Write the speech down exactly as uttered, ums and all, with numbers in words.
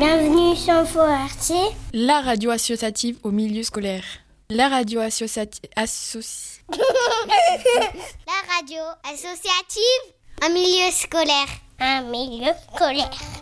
Bienvenue sur Info R T. La radio associative au milieu scolaire. La radio associative... Associ... La radio associative, un milieu scolaire. Un milieu scolaire.